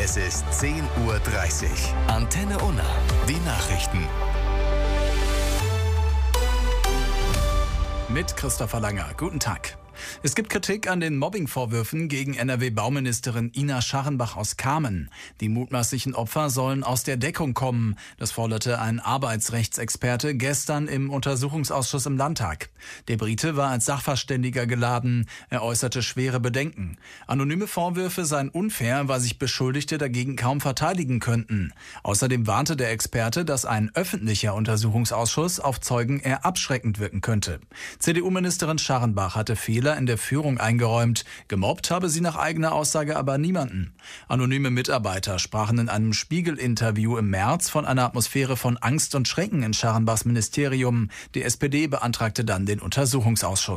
Es ist 10:30 Uhr. Antenne Unna. Die Nachrichten. Mit Christopher Langer. Guten Tag. Es gibt Kritik an den Mobbingvorwürfen gegen NRW-Bauministerin Ina Scharrenbach aus Kamen. Die mutmaßlichen Opfer sollen aus der Deckung kommen. Das forderte ein Arbeitsrechtsexperte gestern im Untersuchungsausschuss im Landtag. Der Brite war als Sachverständiger geladen. Er äußerte schwere Bedenken. Anonyme Vorwürfe seien unfair, weil sich Beschuldigte dagegen kaum verteidigen könnten. Außerdem warnte der Experte, dass ein öffentlicher Untersuchungsausschuss auf Zeugen eher abschreckend wirken könnte. CDU-Ministerin Scharrenbach hatte Fehler in der Führung eingeräumt. Gemobbt habe sie nach eigener Aussage aber niemanden. Anonyme Mitarbeiter sprachen in einem Spiegel-Interview im März von einer Atmosphäre von Angst und Schrecken in Scharrenbachs Ministerium. Die SPD beantragte dann den Untersuchungsausschuss.